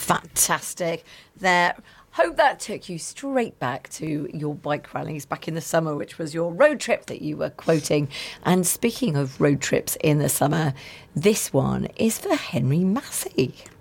Fantastic. There. Hope that took you straight back to your bike rallies back in the summer, which was your road trip that you were quoting. And speaking of road trips in the summer, this one is for Henry Massey.